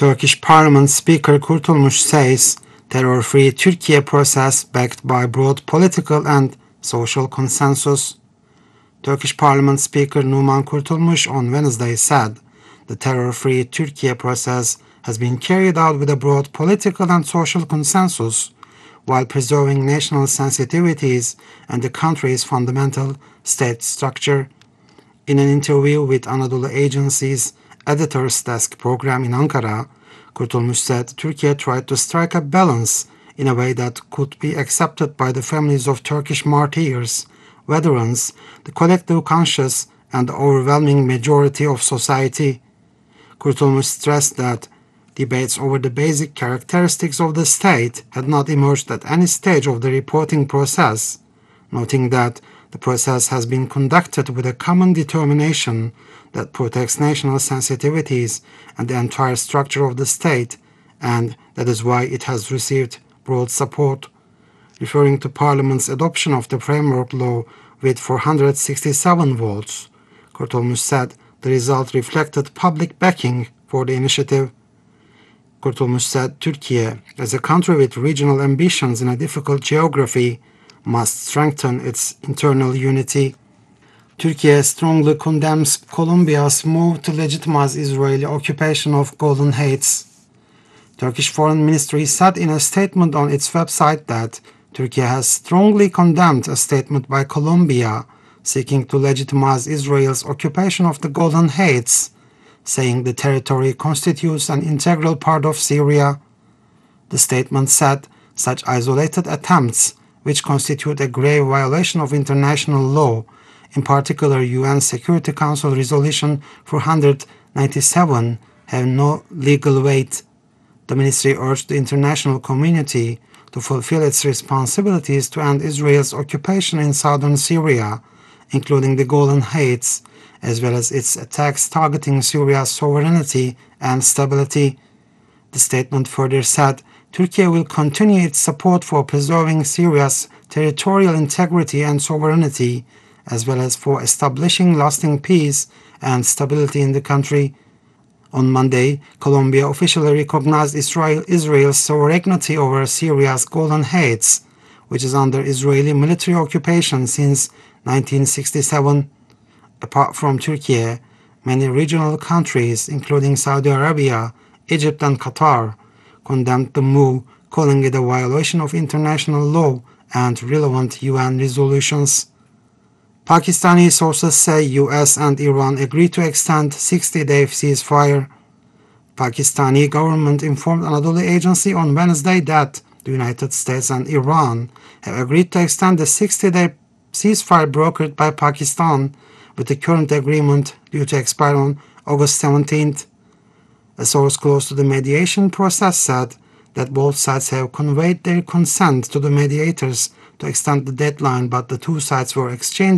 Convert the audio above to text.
Turkish Parliament Speaker Kurtulmuş says terror-free Turkey process backed by broad political and social consensus. Turkish Parliament Speaker Numan Kurtulmuş on Wednesday said the terror-free Turkey process has been carried out with a broad political and social consensus while preserving national sensitivities and the country's fundamental state structure. In an interview with Anadolu Agency's Editor's Desk program in Ankara, Kurtulmuş said Turkey tried to strike a balance in a way that could be accepted by the families of Turkish martyrs, veterans, the collective conscience, and the overwhelming majority of society. Kurtulmuş stressed that debates over the basic characteristics of the state had not emerged at any stage of the reporting process, noting that the process has been conducted with a common determination that protects national sensitivities and the entire structure of the state, and that is why it has received broad support. Referring to Parliament's adoption of the framework law with 467 votes, Kurtulmuş said the result reflected public backing for the initiative. Kurtulmuş said Turkey, as a country with regional ambitions in a difficult geography, must strengthen its internal unity. Turkey strongly condemns Colombia's move to legitimize Israeli occupation of Golan Heights. Turkish Foreign Ministry said in a statement on its website that Turkey has strongly condemned a statement by Colombia seeking to legitimize Israel's occupation of the Golan Heights, saying the territory constitutes an integral part of Syria. The statement said such isolated attempts, which constitute a grave violation of international law, in particular UN Security Council Resolution 497, have no legal weight. The ministry urged the international community to fulfill its responsibilities to end Israel's occupation in southern Syria, including the Golan Heights, as well as its attacks targeting Syria's sovereignty and stability. The statement further said Turkey will continue its support for preserving Syria's territorial integrity and sovereignty, as well as for establishing lasting peace and stability in the country. On Monday, Colombia officially recognized Israel's sovereignty over Syria's Golan Heights, which is under Israeli military occupation since 1967. Apart from Turkey, many regional countries, including Saudi Arabia, Egypt, and Qatar, condemned the move, calling it a violation of international law and relevant UN resolutions. Pakistani sources say US and Iran agreed to extend 60-day ceasefire. Pakistani government informed Anadolu Agency on Wednesday that the United States and Iran have agreed to extend the 60-day ceasefire brokered by Pakistan, with the current agreement due to expire on August 17th. A source close to the mediation process said that both sides have conveyed their consent to the mediators to extend the deadline, but the two sides were exchanging